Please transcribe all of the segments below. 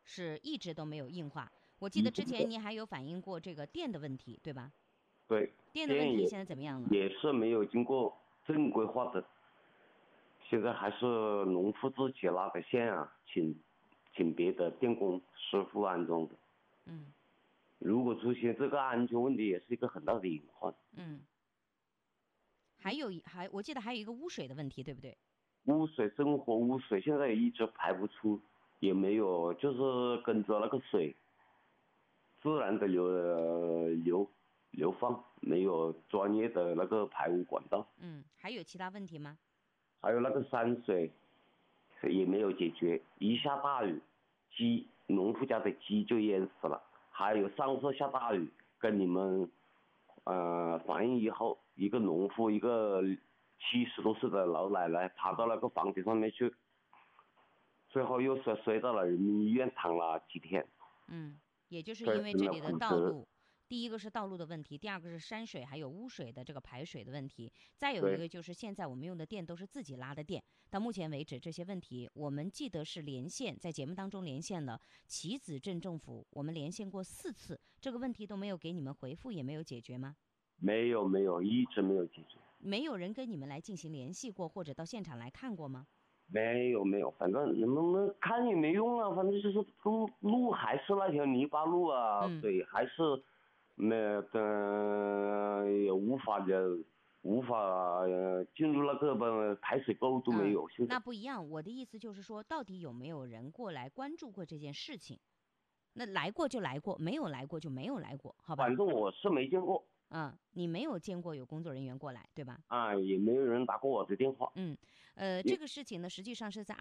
是一直都没有硬化。我记得之前您还有反映过这个电的问题，对吧？ 对， 电的问电也题现在怎么样了？ 也是没有经过正规化的，现在还是农户自己拉的线啊，请别的电工师傅安装的。 嗯如果出现这个安全问题，也是一个很大的隐患。 嗯，我记得还有一个污水的问题，对不对？ 污水生活污水现在一直排不出，也没有就是跟着那个水自然的流放，没有专业的那个排污管道。 还有其他问题吗？ 还有那个山水也没有解决，一下大雨，农户家的鸡就淹死了。还有上次下大雨，跟你们反映以后，一个农户，一个70多岁的老奶奶爬到那个房顶上面去，最后又摔到了人民医院，躺了几天， 也就是摔因为这里的成了骨折。 道路，第一个是道路的问题，第二个是山水还有污水的这个排水的问题，再有一对， 个就是现在我们用的电都是自己拉的电。到目前为止，这些问题我们记得是连线，在节目当中连线了棋子镇政府，我们连线过4次，这个问题都没有给你们回复，也没有解决吗？ 没有，一直没有解决。 没有人跟你们来进行联系过，或者到现场来看过吗？ 没有，反正你们看也没用啊，反正就是路还是那条泥巴路啊， 嗯。 水还是没也无法进入那个排水沟都没有，现在那不一样。我的意思就是说，到底有没有人过来关注过这件事情？那来过就来过，没有来过就没有来过，好吧？ 反正我是没见过你没有见过有工作人员过来，对吧？ 啊，也没有人打过我的电话。 嗯，这也个事情呢，实际上是在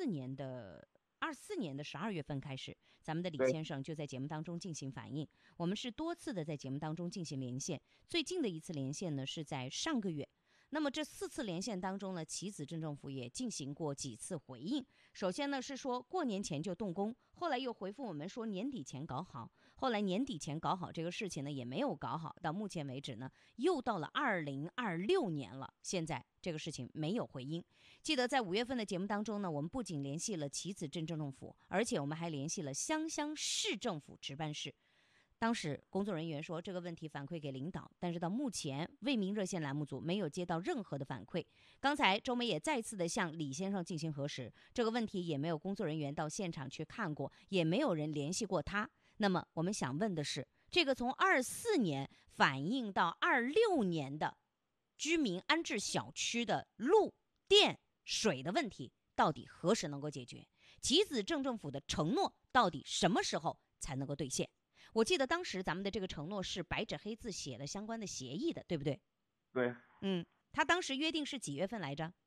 24年的12月份开始，咱们的李对， 先生就在节目当中进行反映。我们是多次的在节目当中进行连线，最近的一次连线呢是在上个月。那么这4次连线当中呢，棋子镇政府也进行过几次回应。首先呢是说过年前就动工，后来又回复我们说年底前搞好，后来年底前搞好这个事情呢也没有搞好，到目前为止呢又到了2026年了，现在这个事情没有回音。记得在5月份的节目当中呢，我们不仅联系了棋子镇政府，而且我们还联系了湘乡市政府值班室。当时工作人员说这个问题反馈给领导，但是到目前为民热线栏目组没有接到任何的反馈。刚才周梅也再次的向李先生进行核实，这个问题也没有工作人员到现场去看过，也没有人联系过他。那么我们想问的是，这个从24年反映到26年的居民安置小区的路、电、水的问题，到底何时能够解决？棋子镇政府的承诺到底什么时候才能够兑现？我记得当时咱们的这个承诺是白纸黑字写了相关的协议的，对不对？ 对， 他当时约定是几月份来着？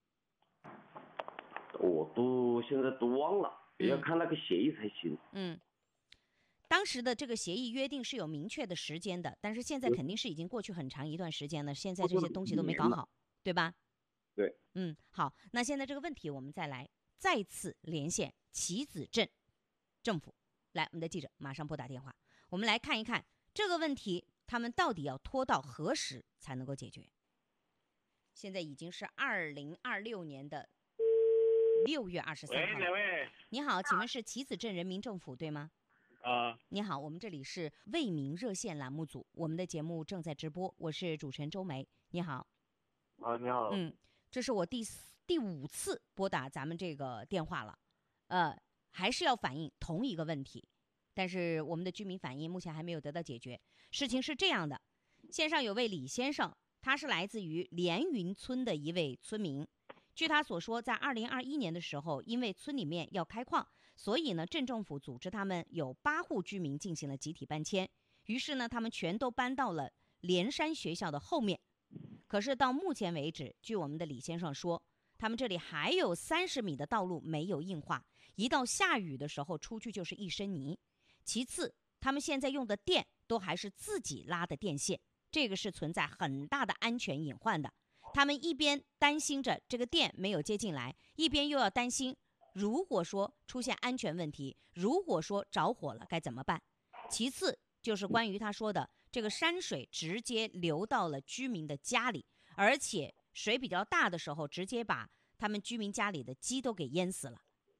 我现在都忘了，要看那个协议才行。 当时的这个协议约定是有明确的时间的，但是现在肯定是已经过去很长一段时间了，现在这些东西都没年了， 搞好，对吧？ 对， 好，那现在这个问题我们再次连线棋子镇政府。来，我们的记者马上拨打电话，我们来看一看这个问题，他们到底要拖到何时才能够解决？现在已经是2026年的6月23号喂， 了。 哪位？ 你好，请问是棋子镇人民政府对吗？你好，我们这里是为民热线栏目组，我们的节目正在直播，我是主持人周梅。你好。 你好。 这是我第5次拨打咱们这个电话了，还是要反映同一个问题，但是我们的居民反映目前还没有得到解决。事情是这样的，线上有位李先生，他是来自于连云村的一位村民。据他所说，在2021年的时候，因为村里面要开矿，所以呢，镇政府组织他们有8户居民进行了集体搬迁，于是呢，他们全都搬到了连山学校的后面。可是到目前为止，据我们的李先生说，他们这里还有30米的道路没有硬化，一到下雨的时候出去就是一身泥。其次，他们现在用的电都还是自己拉的电线，这个是存在很大的安全隐患的。他们一边担心着这个电没有接进来，一边又要担心，如果说出现安全问题，如果说着火了该怎么办？其次就是关于他说的这个山水直接流到了居民的家里，而且水比较大的时候直接把他们居民家里的鸡都给淹死了。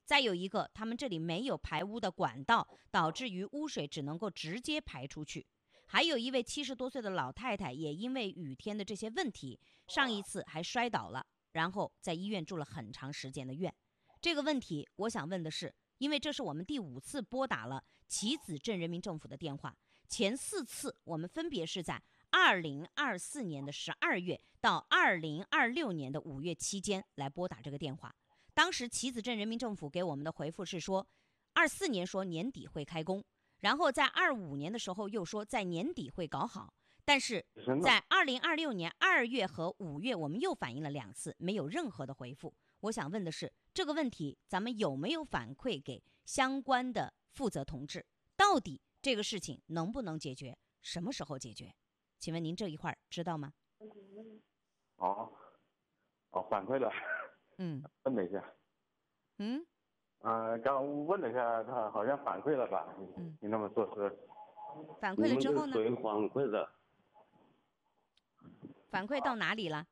再有一个，他们这里没有排污的管道，导致于污水只能够直接排出去。还有一位70多岁的老太太，也因为雨天的这些问题，上一次还摔倒了，然后在医院住了很长时间的院。这个问题我想问的是，因为这是我们第5次拨打了棋子镇人民政府的电话，前4次我们分别是在2024年的12月到2026年的5月期间来拨打这个电话。当时棋子镇人民政府给我们的回复是说，24年说年底会开工，然后在25年的时候又说在年底会搞好，但是在2026年2月和5月我们又反映了2次，没有任何的回复。我想问的是，这个问题咱们有没有反馈给相关的负责同志？到底这个事情能不能解决？什么时候解决？请问您这一块知道吗？ 反馈了。问了一下。刚问了一下，他好像反馈了吧？你那么说是？ 反馈了之后呢？ 谁反馈的？ 反馈到哪里了？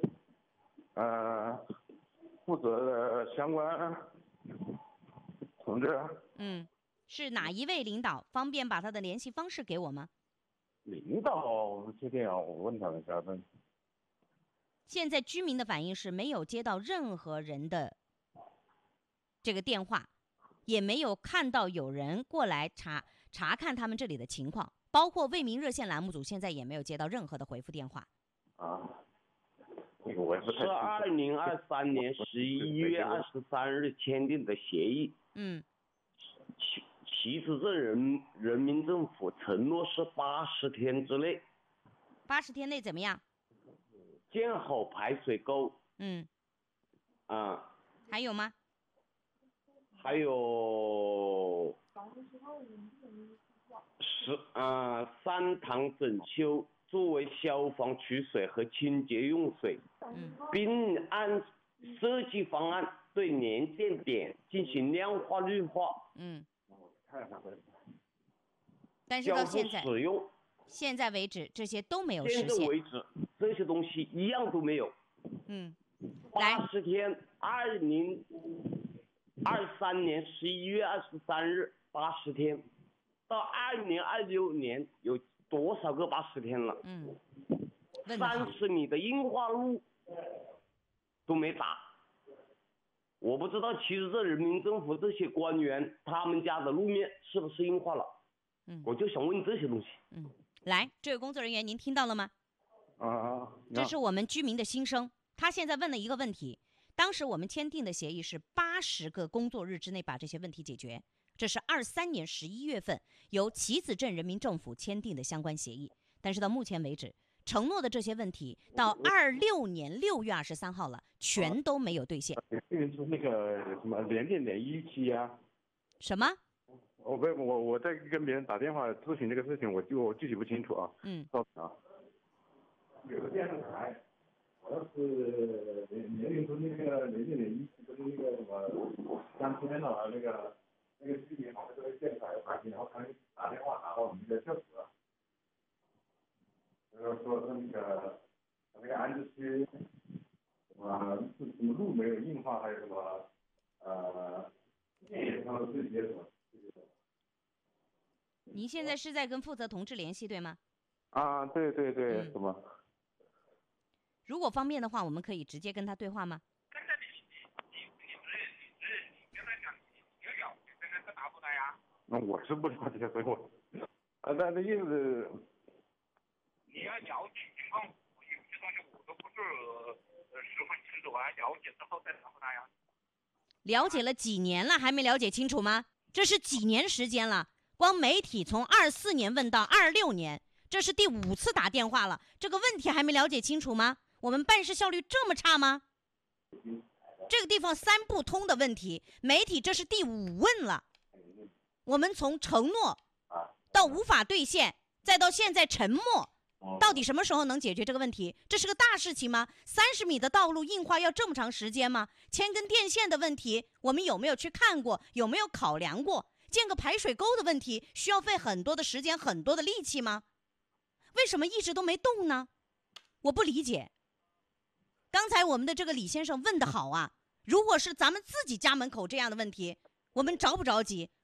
负责的相关同志。 是哪一位领导？方便把他的联系方式给我吗？ 领导我不确定啊，我问他们一下。 现在居民的反应是没有接到任何人的这个电话，也没有看到有人过来查看他们这里的情况，包括为民热线栏目组现在也没有接到任何的回复电话。 这个我也不太清楚。 是2023年11月23日签订的协议。棋子镇人民政府承诺是80天之内。 80天内怎么样？ 建好排水沟。 还有吗？ 还有3塘整修作为消防取水和清洁用水，并按设计方案对联电点进行亮化绿化。 但是到现在使用， 现在为止这些都没有实现。 现在为止这些东西一样都没有。80天，2023年11月23日80天，到2026年有多少个80天了？30米的硬化路都没打。我不知道其实这人民政府这些官员他们家的路面是不是硬化了？我就想问这些东西。 来，这位工作人员您听到了吗？这是我们居民的心声。他现在问了一个问题，当时我们签订的协议是80个工作日之内把这些问题解决，这是23年11月份由棋子镇人民政府签订的相关协议，但是到目前为止承诺的这些问题到26年6月23号了，全都没有兑现。 那个什么联电点1期啊？ 什么？ 我在跟别人打电话咨询这个事情，我具体不清楚啊。有个电视台，好像是年龄说那个联电点1期跟那个什么3000的那个居民好像这个电视台反映，然后他打电话打到我们这个社署了，说那个安置区什么路没有硬化，还有什么电上的对接什么。 您现在是在跟负责同志联系对吗？ 对，什么？ 如果方便的话，我们可以直接跟他对话吗？ 那我是不了解，所以我，但这意思， 你要了解情况，有些东西我都不是十分清楚，还了解之后再答复他呀。 了解了几年了，还没了解清楚吗？这是几年时间了？光媒体从24年问到26年，这是第5次打电话了，这个问题还没了解清楚吗？我们办事效率这么差吗？这个地方3不通的问题，媒体这是第5问了。我们从承诺到无法兑现，再到现在沉默，到底什么时候能解决这个问题？这是个大事情吗？30米的道路硬化要这么长时间吗？牵根电线的问题，我们有没有去看过？有没有考量过？建个排水沟的问题，需要费很多的时间、很多的力气吗？为什么一直都没动呢？我不理解。刚才我们的这个李先生问得好啊， 如果是咱们自己家门口这样的问题，我们着不着急？